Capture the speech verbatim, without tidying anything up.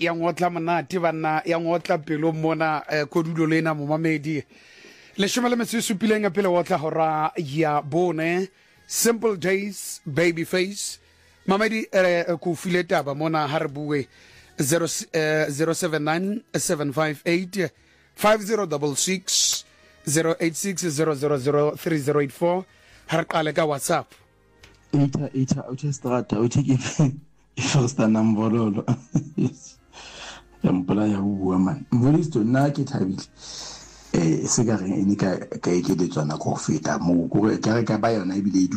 ya ngotla monate bana ya ngotla pelo mona kodulo lena mo mamedi le shomela metsi supileng pele wotla hora ya bone simple days baby face mamedi ku fileta ba mona harbuwe zero seven nine seven five eight five zero six six zero eight six zero zero zero three zero eight four har qale ka WhatsApp Eta eta o tsestrata o tike first number lo ya mpela ya bua man mvolisto na ke thabile eh se ka re ni ka ka e ke ditswana go feta mo go ka re ka ba yona e bile